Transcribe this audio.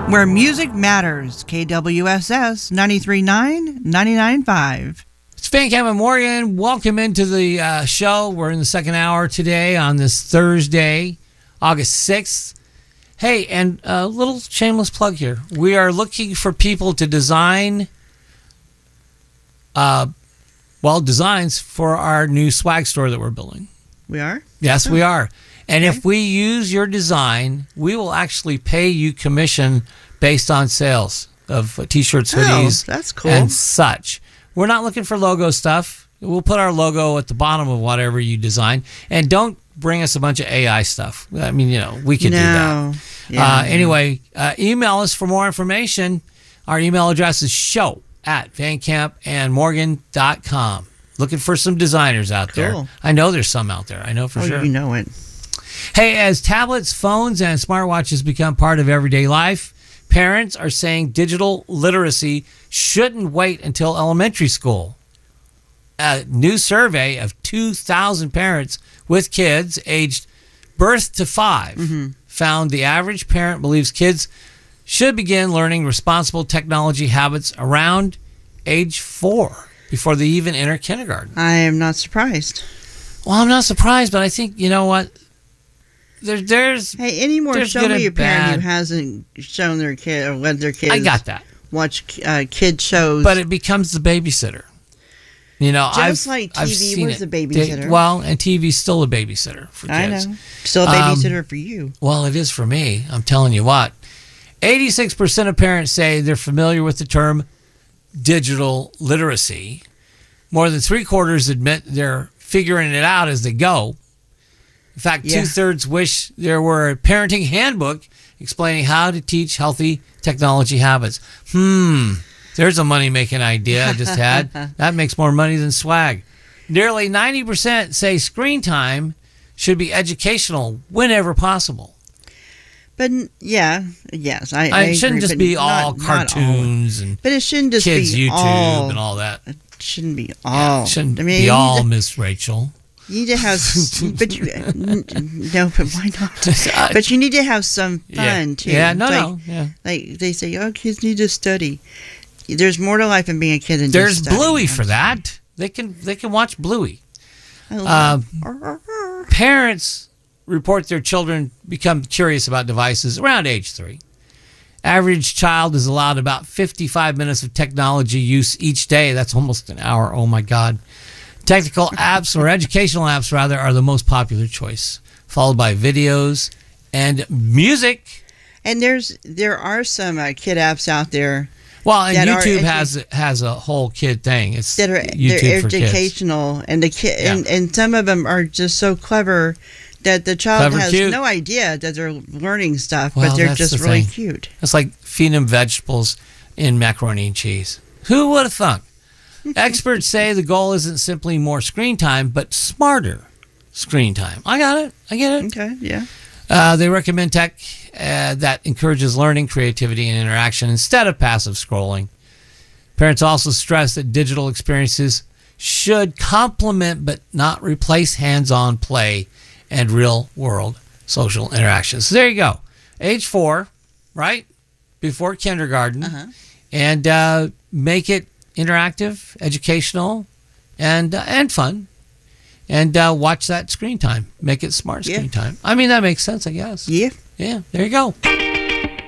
Where music matters. KWSS 93.9, 99.5. It's Van Camp and Morgan. Welcome into the show. We're in the second hour today on this Thursday, August 6th. Hey, and a little shameless plug here. We are looking for people to design, designs for our new swag store that we're building. We are? Yes, we are. And if we use your design, we will actually pay you commission based on sales of T-shirts, hoodies, that's cool. and such. We're not looking for logo stuff. We'll put our logo at the bottom of whatever you design. And don't bring us a bunch of AI stuff. I mean, we could do that. Yeah, anyway, email us for more information. Our email address is show@vancampandmorgan.com. Looking for some designers out there. I know there's some out there. I know for sure. You know it. Hey, as tablets, phones, and smartwatches become part of everyday life, parents are saying digital literacy shouldn't wait until elementary school. A new survey of 2,000 parents with kids aged birth to 5 found the average parent believes kids should begin learning responsible technology habits around age 4 before they even enter kindergarten. I am not surprised. Well, I'm not surprised, but I think, you know what? There's show me a parent who hasn't shown their kid or let their kids. I got that. Watch kid shows, but it becomes the babysitter. Just like TV was a babysitter. And TV's still a babysitter for kids. I know, still a babysitter for you. Well, it is for me. I'm telling you what. 86% of parents say they're familiar with the term digital literacy. More than 3/4 admit they're figuring it out as they go. In fact, 2/3 wish there were a parenting handbook explaining how to teach healthy technology habits. There's a money-making idea I just had. That makes more money than swag. Nearly 90% say screen time should be educational whenever possible. But it shouldn't just be all cartoons and but it shouldn't just kids be YouTube all, and all that. It shouldn't be all. It shouldn't be all, Miss Rachel. You need to have, but why not? But you need to have some fun too. Yeah, Like they say, kids need to study. There's more to life than being a kid than there's just studying. Bluey for that. They can watch Bluey. Parents report their children become curious about devices around age 3. Average child is allowed about 55 minutes of technology use each day. That's almost an hour. Oh my God. Technical apps, or educational apps rather, are the most popular choice, followed by videos and music. And there are some kid apps out there. Well, and YouTube has a whole kid thing. It's that are YouTube they're for educational, kids. And the kid and some of them are just so clever that the child has cute. no idea that they're learning stuff, but they're just really cute. It's like feeding them vegetables in macaroni and cheese. Who would have thunk? Experts say the goal isn't simply more screen time, but smarter screen time. I got it. I get it. Okay, yeah. They recommend tech that encourages learning, creativity, and interaction instead of passive scrolling. Parents also stress that digital experiences should complement but not replace hands-on play and real-world social interactions. So there you go. Age 4, right? Before kindergarten. And make it interactive, educational, and fun. And watch that screen time. Make it smart screen time. I mean, that makes sense, I guess. Yeah. Yeah, there you go.